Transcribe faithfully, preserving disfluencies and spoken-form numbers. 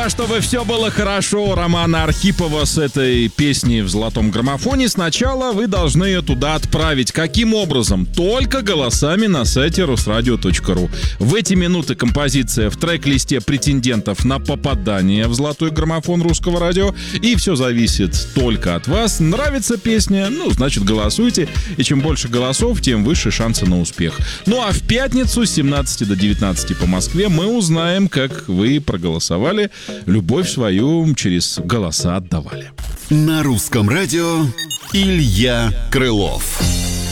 А чтобы все было хорошо у Романа Архипова с этой песней в золотом граммофоне, сначала вы должны ее туда отправить. Каким образом? Только голосами на сайте русрадио точка ру. В эти минуты композиция в трек-листе претендентов на попадание в золотой граммофон русского радио. И все зависит только от вас. Нравится песня? Ну, значит, голосуйте. И чем больше голосов, тем выше шансы на успех. Ну а в пятницу с семнадцати до девятнадцати по Москве мы узнаем, как вы проголосовали, любовь свою через голоса отдавали. На русском радио Илья Крылов.